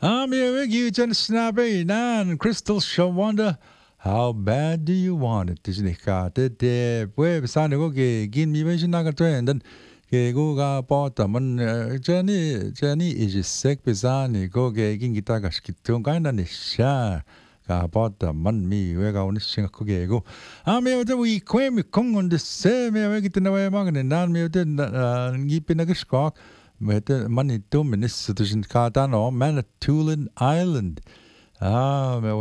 Miawagi dyan sinabi ng Crystal Shawanda. How bad do you want it? Tishnika te pwe sana ko ke gin mi ben shina ka twen dan ke go ga pa ta man jani is sek pisani ko ke gin kita ka skitun ka na ni sha ka pa ta man mi we ga on singa ko ke go mi o te wi kwe mi kong on de se mi we git na we mag ne nan mi o te ngi pina ka skak met Manitoulin is dus in Katano, Manitoulin Island.